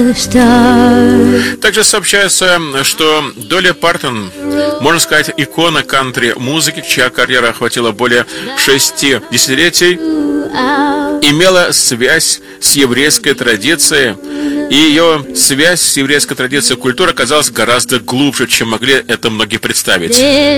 Также сообщается, что Долли Партон, можно сказать, икона кантри-музыки, чья карьера охватила более 6 десятилетий, имела связь с еврейской традицией, и ее связь с еврейской традицией и культурой оказалась гораздо глубже, чем могли это многие представить.